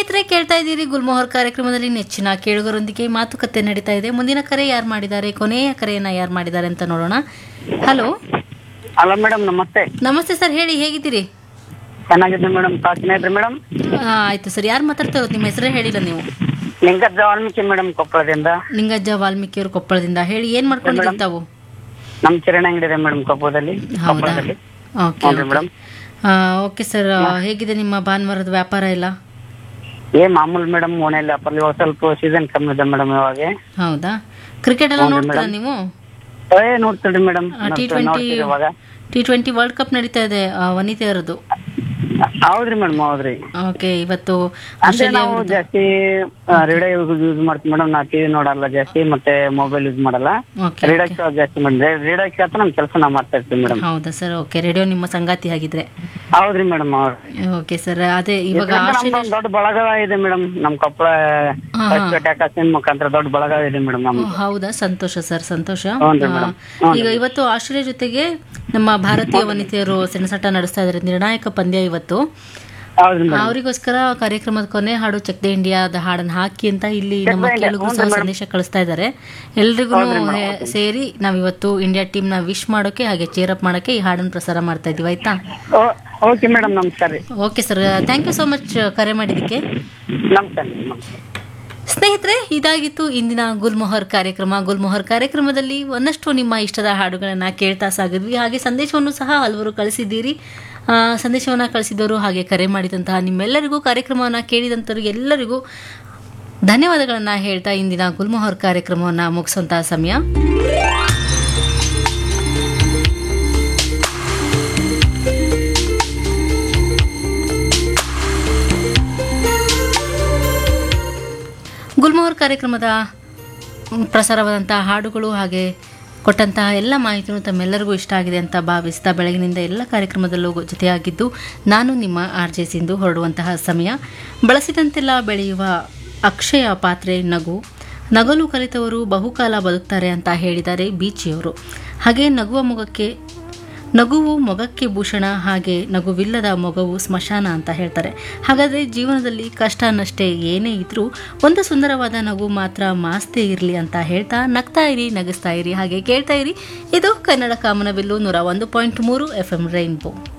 ಸ್ನೇಹಿತರೆ, ಕೇಳ್ತಾ ಇದ್ದೀರಿ ಗುಲ್ಮೋಹರ್ ಕಾರ್ಯಕ್ರಮದಲ್ಲಿ ನೆಚ್ಚಿನ ಕೇಳುಗರೊಂದಿಗೆ ಮಾತುಕತೆ ನಡೀತಾ ಇದೆ. ಮುಂದಿನ ಕರೆ ಯಾರು ಮಾಡಿದ್ದಾರೆ, ಕೊನೆಯ ಕರೆಯನ್ನ ಯಾರು ಮಾಡಿದ್ದಾರೆ ಅಂತ ನೋಡೋಣ. ಹಲೋ ಹಲೋ ಮೇಡಮ್, ನಮಸ್ತೆ. ನಮಸ್ತೆ ಸರ್, ಹೇಳಿ, ಹೇಗಿದ್ದೀರಿ? ಚೆನ್ನಾಗಿದ್ದೆ ಮೇಡಮ್. ಕಾಸಿನ ಇದ್ರಿ ಮೇಡಮ್? ಆಯ್ತು ಸರ್. ಯಾರು ಮಾತಾಡ್ತಾ ಇರೋದು? ನಿಮ್ಮ ಹೆಸರೇ ಹೇಳಿಲ್ಲ ನೀವು. ಲಿಂಗಜ್ಜ ವಾಲ್ಮೀಕಿ ಮೇಡಮ್, ಕೊಪ್ಪಳದಿಂದ. ಲಿಂಗಜ್ಜ ವಾಲ್ಮೀಕಿ ಅವರು ಕೊಪ್ಪಳದಿಂದ. ಹೇಳಿ, ಏನ್ ಮಾಡ್ಕೊಂಡಿದ್ದೀರಿ ತಾವು? ನಮ್ ಕಿರಾಣಿ ಅಂಗಡಿ ಇದೆ ಮೇಡಮ್ ಕೊಪ್ಪಳದಲ್ಲಿ. ಹೌದಾ? Okay madam. ಓಕೆ ಸರ್, ಹೇಗಿದೆ ನಿಮ್ಮ ಭಾನುವಾರದ ವ್ಯಾಪಾರ ಎಲ್ಲ? ಮಾಮೂಲಿ ಮೇಡಮ್, ಓಣೆಲ್ಲ ಅಪ್ಪಲ್ಲಿ ಸ್ವಲ್ಪ ಸೀಸನ್ ಕಮ್ಮಿ ಇದೆ ಮೇಡಮ್ ಇವಾಗ. ಹೌದಾ? ಕ್ರಿಕೆಟ್ ಎಲ್ಲ ನೋಡ್ತೀರಾ ನೀವು? ನೋಡ್ತೀರಿ ಮೇಡಮ್. T20 ವರ್ಲ್ಡ್ ಕಪ್ ನಡೀತಾ ಇದೆ, ವನಿತೆ ಇರೋದು. ಹೌದ್ರಿ ಮೇಡಮ್, ಹೌದ್ರಿ. ಓಕೆ, ಇವತ್ತು ಅಂದ್ರೆ ನಾವು ಜಾಸ್ತಿ ರೇಡಿಯೋ ಯೂಸ್ ಮಾಡ್ತೀವಿ ಮೇಡಮ್. ನಾ ಟಿವಿ ನೋಡಲ್ಲ ಜಾಸ್ತಿ, ಮತ್ತೆ ಮೊಬೈಲ್ ಯೂಸ್ ಮಾಡಲ್ಲ. ರೇಡಿಯೋ ಜಾಸ್ತಿ ಮಾಡಿ ರೇಡಿಯೋ ಕೇಳ್ತ ನಮ್ ಕೆಲಸ ನಾವ್ ಮಾಡ್ತಾ ಇರ್ತೀವಿ ಮೇಡಮ್. ಹೌದಾ ಸರ್? ಓಕೆ, ರೇಡಿಯೋ ನಿಮ್ಮ ಸಂಗಾತಿ ಆಗಿದ್ರೆ. ಹೌದ್ರಿ ಮೇಡಮ್. ಓಕೆ ಸರ್, ಅದೇ ಇವಾಗ ದೊಡ್ಡ ಬಳಗ ಇದೆ ಮೇಡಮ್ ನಮ್ ಕೊಪ್ಪಳ ಮುಖಾಂತರ ದೊಡ್ಡ ಬಳಗ ಇದೆ ಮೇಡಮ್ ನಮ್ದು. ಹೌದಾ? ಸಂತೋಷ ಸರ್, ಸಂತೋಷ. ಈಗ ಇವತ್ತು ಆಸ್ಟ್ರೇಲಿಯಾ ಜೊತೆಗೆ ನಮ್ಮ ಭಾರತೀಯ ವನಿತೆಯರು ಸೆಣಸಾಟ ನಡೆಸ್ತಾ ಇದ್ದಾರೆ. ನಿರ್ಣಾಯಕ ಪಂದ್ಯ ಇವತ್ತು. ಅವರಿಗೋಸ್ಕರ ಕಾರ್ಯಕ್ರಮದ ಕೊನೆ ಹಾಡು ಚೆಕ್ ದ ಇಂಡಿಯಾದ ಹಾಡನ್ನು ಹಾಕಿ ಅಂತ ಇಲ್ಲಿ ನಮ್ಮ ಕೇಳುಗರು ಸಹ ಸಂದೇಶ ಕಳಿಸ್ತಾ ಇದ್ದಾರೆ. ಎಲ್ರಿಗೂ ಸೇರಿ ನಾವಿವತ್ತು ಇಂಡಿಯಾ ಟೀಮ್ ನ ವಿಶ್ ಮಾಡೋಕೆ ಹಾಗೆ ಚೇರ್ ಅಪ್ ಮಾಡೋಕೆ ಈ ಹಾಡನ್ನು ಪ್ರಸಾರ ಮಾಡ್ತಾ ಇದೀವಿ. ಆಯ್ತಾ? ಓಕೆ ಮೇಡಮ್, ನಮಸ್ಕಾರ. Okay sir, thank you so much ಕರೆ ಮಾಡಿದ್ದಕ್ಕೆ. ನಮಸ್ಕಾರ. ಸ್ನೇಹಿತರೆ, ಇದಾಗಿತ್ತು ಇಂದಿನ ಗುಲ್ಮೋಹರ್ ಕಾರ್ಯಕ್ರಮ. ಗುಲ್ಮೋಹರ್ ಕಾರ್ಯಕ್ರಮದಲ್ಲಿ ಒಂದಷ್ಟು ನಿಮ್ಮ ಇಷ್ಟದ ಹಾಡುಗಳನ್ನು ಕೇಳ್ತಾ ಸಾಗಿದ್ವಿ. ಹಾಗೆ ಸಂದೇಶವನ್ನು ಸಹ ಹಲವರು ಕಳಿಸಿದ್ದೀರಿ. ಸಂದೇಶವನ್ನು ಕಳಿಸಿದವರು ಹಾಗೆ ಕರೆ ಮಾಡಿದಂತಹ ನಿಮ್ಮೆಲ್ಲರಿಗೂ, ಕಾರ್ಯಕ್ರಮವನ್ನು ಕೇಳಿದಂಥವ್ರಿಗೆ ಎಲ್ಲರಿಗೂ ಧನ್ಯವಾದಗಳನ್ನು ಹೇಳ್ತಾ ಇಂದಿನ ಗುಲ್ಮೋಹರ್ ಕಾರ್ಯಕ್ರಮವನ್ನು ಮುಗಿಸುವಂತಹ ಸಮಯ. ಗುಲ್ಮೋಹರ್ ಕಾರ್ಯಕ್ರಮದ ಪ್ರಸಾರವಾದಂತಹ ಹಾಡುಗಳು ಹಾಗೆ ಕೊಟ್ಟಂತಹ ಎಲ್ಲ ಮಾಹಿತಿಯೂ ತಮ್ಮೆಲ್ಲರಿಗೂ ಇಷ್ಟ ಆಗಿದೆ ಅಂತ ಭಾವಿಸ್ತಾ ಬೆಳಗಿನಿಂದ ಎಲ್ಲ ಕಾರ್ಯಕ್ರಮದಲ್ಲೂ ಜೊತೆಯಾಗಿದ್ದು ನಾನು ನಿಮ್ಮ RJ ಸಿಂಧು ಹೊರಡುವಂತಹ ಸಮಯ. ಬಳಸಿದಂತೆಲ್ಲ ಬೆಳೆಯುವ ಅಕ್ಷಯ ಪಾತ್ರೆ ನಗು, ನಗಲು ಕಲಿತವರು ಬಹುಕಾಲ ಬದುಕ್ತಾರೆ ಅಂತ ಹೇಳಿದ್ದಾರೆ ಬೀಚಿಯವರು. ಹಾಗೆ ನಗುವು ಮೊಗಕ್ಕೆ ಭೂಷಣ, ಹಾಗೆ ನಗುವಿಲ್ಲದ ಮೊಗವು ಸ್ಮಶಾನ ಅಂತ ಹೇಳ್ತಾರೆ. ಹಾಗಾದರೆ ಜೀವನದಲ್ಲಿ ಕಷ್ಟ ನಷ್ಟೇ ಏನೇ ಇದ್ರೂ ಒಂದು ಸುಂದರವಾದ ನಗು ಮಾತ್ರ ಮಾಸ್ತೆ ಇರಲಿ ಅಂತ ಹೇಳ್ತಾ ನಗ್ತಾ ಇರಿ, ನಗಿಸ್ತಾ ಇರಿ, ಹಾಗೆ ಕೇಳ್ತಾ ಇರಿ. ಇದು ಕನ್ನಡ ಕಾಮನಬಿಲ್ಲು 101.3 FM ರೈನ್ಬೋ.